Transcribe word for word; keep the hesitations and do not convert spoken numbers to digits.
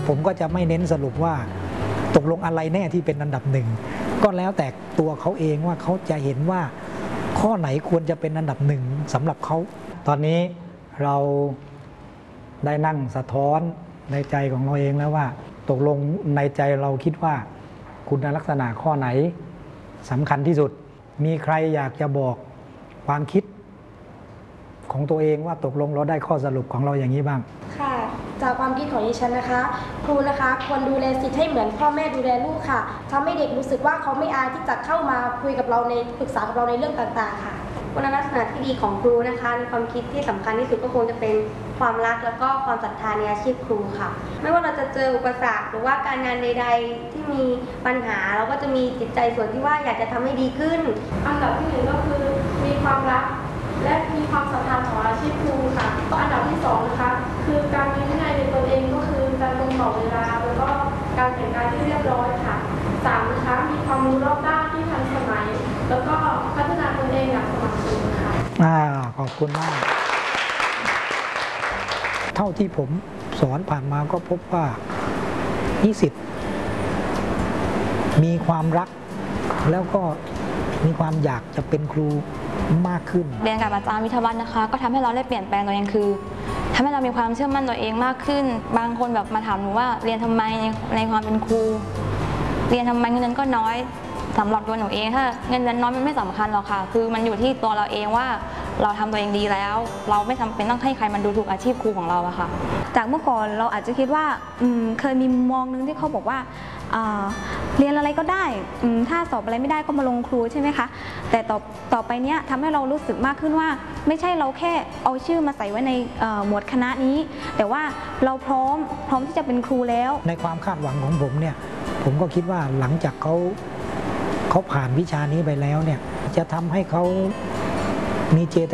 ผมก็จะไม่เน้นสรุปว่าตกลงอะไรแน่ที่เป็นอันดับหนึ่งก็แล้วแต่ตัวเขาเองว่าเขาจะเห็นว่าข้อไหนควรจะเป็นอันดับหนึ่งสำหรับเขาตอนนี้เราได้นั่งสะท้อนในใจของเราเองแล้วว่าตกลงในใจเราคิดว่าคุณลักษณะข้อไหนสำคัญที่สุดมีใครอยากจะบอกความคิดของตัวเองว่าตกลงเราได้ข้อสรุปของเราอย่างนี้บ้างค่ะจากความคิดของดิฉันนะคะครูนะคะควรดูแลสิทธิ์ให้เหมือนพ่อแม่ดูแลลูกค่ะทำให้เด็กรู้สึกว่าเขาไม่อายที่จะเข้ามาคุยกับเราในปรึกษากับเราในเรื่องต่างๆค่ะคุณลักษณะที่ดีของครูนะคะในความคิดที่สำคัญที่สุดก็คงจะเป็นความรักแล้วก็ความศรัทธาในอาชีพครูค่ะไม่ว่าเราจะเจออุปสรรคหรือว่าการงานใดๆที่มีปัญหาเราก็จะมีจิตใจส่วนที่ว่าอยากจะทำให้ดีขึ้นอันดับที่หนึ่งก็คือมีความรักและมีความศรัทธาต่ออาชีพครูค่ะก็อันดับที่สองนะคะคือการมีวินัยในตนเองก็คือการตรงต่อเวลาแล้วก็การแต่งกายที่เรียบร้อยค่ะสามนะคะมีความรู้รอบด้านที่ทันสมัยแล้วก็พัฒนาตนเองอย่างสม่ำเสมอค่ะอ่าขอบคุณมากเท่าที่ผมสอนผ่านมาก็พบว่านิสิตมีความรักแล้วก็มีความอยากจะเป็นครูมากขึ้นเรียนกับอาจารย์วิทยาวัฒน์นะคะก็ทำให้เราได้เปลี่ยนแปลงตัวเองคือทำให้เรามีความเชื่อมั่นตัวเองมากขึ้นบางคนแบบมาถามหนูว่าเรียนทำไมในในความเป็นครูเรียนทำไมเงินเดือนก็น้อยสำหรับตัวหนูเองถ้าเงินเดือนน้อยมันไม่สำคัญหรอกค่ะคือมันอยู่ที่ตัวเราเองว่าเราทำตัวเองดีแล้วเราไม่จำเป็นต้องให้ใครมันดูถูกอาชีพครูของเราอะค่ะจากเมื่อก่อนเราอาจจะคิดว่าเคยมีมุมมองนึงที่เขาบอกว่าเรียนอะไรก็ได้ถ้าสอบอะไรไม่ได้ก็มาลงครูใช่ไหมคะแต่ต่อต่อไปเนี้ยทำให้เรารู้สึกมากขึ้นว่าไม่ใช่เราแค่เอาชื่อมาใส่ไว้ในหมวดคณะนี้แต่ว่าเราพร้อมพร้อมที่จะเป็นครูแล้วในความคาดหวังของผมเนี่ยผมก็คิดว่าหลังจากเขาเขาผ่านวิชานี้ไปแล้วเนี่ยจะทำให้เขามีเจต